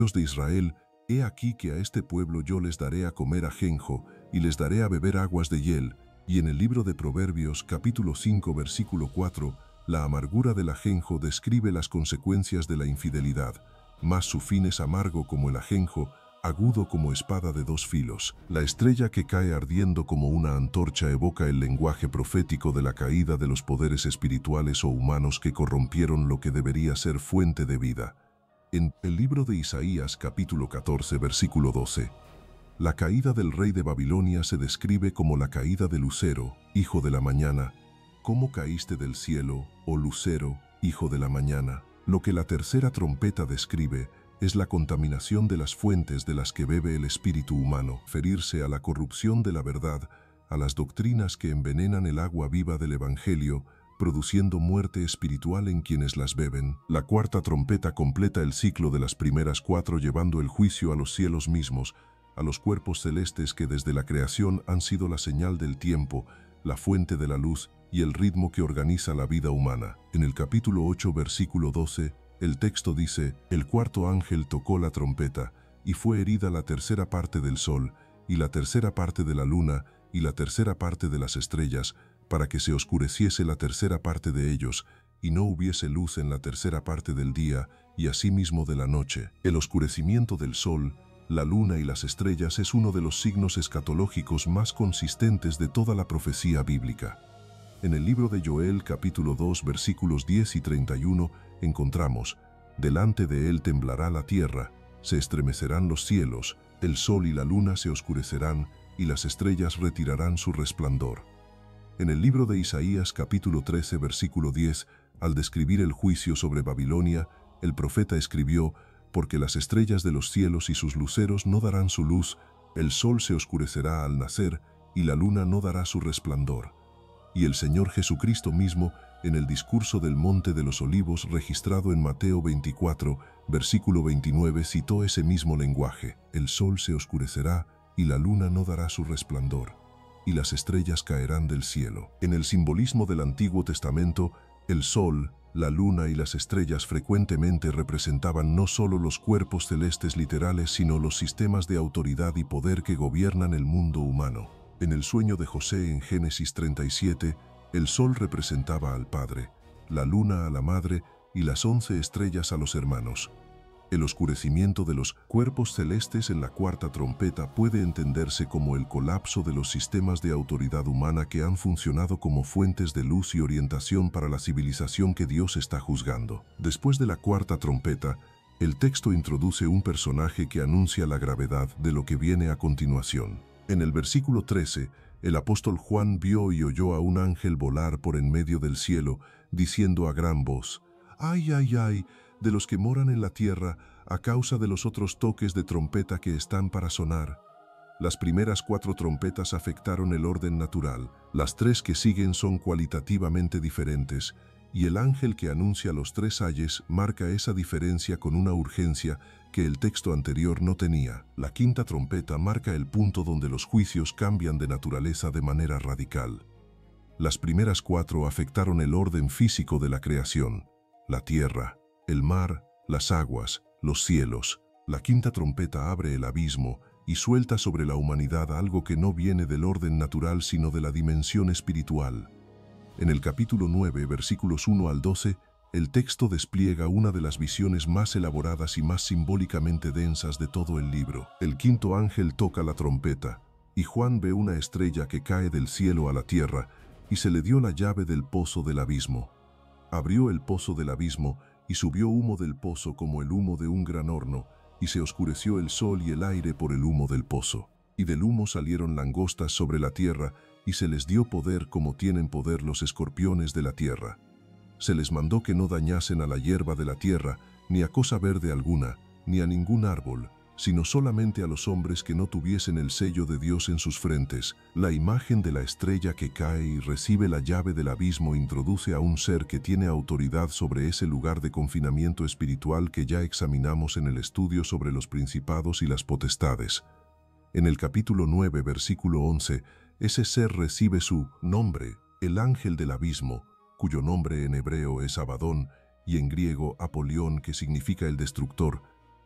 Dios de Israel, he aquí que a este pueblo yo les daré a comer ajenjo, y les daré a beber aguas de hiel. Y en el libro de Proverbios, capítulo 5, versículo 4, la amargura del ajenjo describe las consecuencias de la infidelidad, mas su fin es amargo como el ajenjo, agudo como espada de dos filos. La estrella que cae ardiendo como una antorcha evoca el lenguaje profético de la caída de los poderes espirituales o humanos que corrompieron lo que debería ser fuente de vida. En el libro de Isaías, capítulo 14, versículo 12, la caída del rey de Babilonia se describe como la caída de Lucero, hijo de la mañana. ¿Cómo caíste del cielo, oh Lucero, hijo de la mañana? Lo que la tercera trompeta describe es la contaminación de las fuentes de las que bebe el espíritu humano, referirse a la corrupción de la verdad, a las doctrinas que envenenan el agua viva del Evangelio, produciendo muerte espiritual en quienes las beben. La cuarta trompeta completa el ciclo de las primeras cuatro, llevando el juicio a los cielos mismos, a los cuerpos celestes que desde la creación han sido la señal del tiempo, la fuente de la luz y el ritmo que organiza la vida humana. En el capítulo 8, versículo 12, el texto dice: el cuarto ángel tocó la trompeta, y fue herida la tercera parte del sol, y la tercera parte de la luna, y la tercera parte de las estrellas, para que se oscureciese la tercera parte de ellos, y no hubiese luz en la tercera parte del día, y asimismo de la noche. El oscurecimiento del sol, la luna y las estrellas es uno de los signos escatológicos más consistentes de toda la profecía bíblica. En el libro de Joel, capítulo 2, versículos 10 y 31, encontramos: delante de él temblará la tierra, se estremecerán los cielos, el sol y la luna se oscurecerán, y las estrellas retirarán su resplandor. En el libro de Isaías, capítulo 13, versículo 10, al describir el juicio sobre Babilonia, el profeta escribió: porque las estrellas de los cielos y sus luceros no darán su luz, el sol se oscurecerá al nacer, y la luna no dará su resplandor. Y el Señor Jesucristo mismo, en el discurso del Monte de los Olivos registrado en Mateo 24, versículo 29, citó ese mismo lenguaje: el sol se oscurecerá, y la luna no dará su resplandor, y las estrellas caerán del cielo. En el simbolismo del Antiguo Testamento, el sol, la luna y las estrellas frecuentemente representaban no solo los cuerpos celestes literales, sino los sistemas de autoridad y poder que gobiernan el mundo humano. En el sueño de José en Génesis 37, el sol representaba al padre, la luna a la madre y las 11 estrellas a los hermanos. El oscurecimiento de los cuerpos celestes en la cuarta trompeta puede entenderse como el colapso de los sistemas de autoridad humana que han funcionado como fuentes de luz y orientación para la civilización que Dios está juzgando. Después de la cuarta trompeta, el texto introduce un personaje que anuncia la gravedad de lo que viene a continuación. En el versículo 13, el apóstol Juan vio y oyó a un ángel volar por en medio del cielo, diciendo a gran voz: ¡ay, ay, ay!, de los que moran en la tierra, a causa de los otros toques de trompeta que están para sonar. Las primeras cuatro trompetas afectaron el orden natural, las tres que siguen son cualitativamente diferentes, y el ángel que anuncia los tres ayes marca esa diferencia con una urgencia que el texto anterior no tenía. La quinta trompeta marca el punto donde los juicios cambian de naturaleza de manera radical. Las primeras cuatro afectaron el orden físico de la creación: la tierra, el mar, las aguas, los cielos. La quinta trompeta abre el abismo y suelta sobre la humanidad algo que no viene del orden natural sino de la dimensión espiritual. En el capítulo 9, versículos 1 al 12, el texto despliega una de las visiones más elaboradas y más simbólicamente densas de todo el libro. El quinto ángel toca la trompeta, y Juan ve una estrella que cae del cielo a la tierra, y se le dio la llave del pozo del abismo. Abrió el pozo del abismo, y subió humo del pozo como el humo de un gran horno, y se oscureció el sol y el aire por el humo del pozo. Y del humo salieron langostas sobre la tierra, y se les dio poder como tienen poder los escorpiones de la tierra. Se les mandó que no dañasen a la hierba de la tierra, ni a cosa verde alguna, ni a ningún árbol, sino solamente a los hombres que no tuviesen el sello de Dios en sus frentes. La imagen de la estrella que cae y recibe la llave del abismo introduce a un ser que tiene autoridad sobre ese lugar de confinamiento espiritual que ya examinamos en el estudio sobre los principados y las potestades. En el capítulo 9, versículo 11, ese ser recibe su nombre, el ángel del abismo, cuyo nombre en hebreo es Abadón y en griego Apolión, que significa el destructor.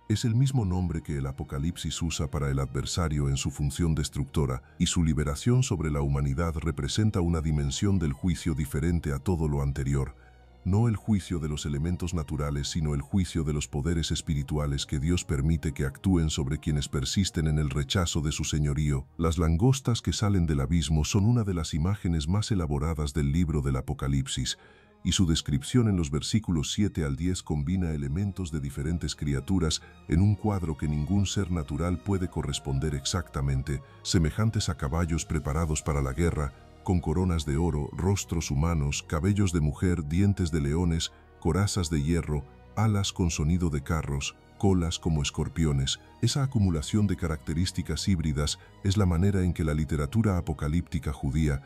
Es el mismo nombre que el Apocalipsis usa para el adversario en su función destructora, y su liberación sobre la humanidad representa una dimensión del juicio diferente a todo lo anterior. No el juicio de los elementos naturales, sino el juicio de los poderes espirituales que Dios permite que actúen sobre quienes persisten en el rechazo de su señorío. Las langostas que salen del abismo son una de las imágenes más elaboradas del libro del Apocalipsis, y su descripción en los versículos 7 al 10 combina elementos de diferentes criaturas en un cuadro que ningún ser natural puede corresponder exactamente, semejantes a caballos preparados para la guerra, con coronas de oro, rostros humanos, cabellos de mujer, dientes de leones, corazas de hierro, alas con sonido de carros, colas como escorpiones. Esa acumulación de características híbridas es la manera en que la literatura apocalíptica judía